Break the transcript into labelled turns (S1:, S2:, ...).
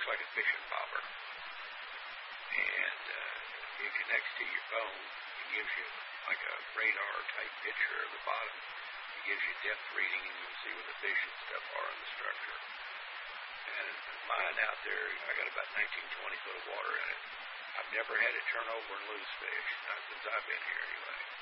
S1: looks like a fishing bobber. And it connects to your phone. It gives you like a radar-type picture of the bottom. It gives you depth reading, and you can see where the fish and stuff are in the structure. And mine out there, I got about 19, 20 foot of water in it. I've never had it turn over and lose fish, not since I've been here anyway.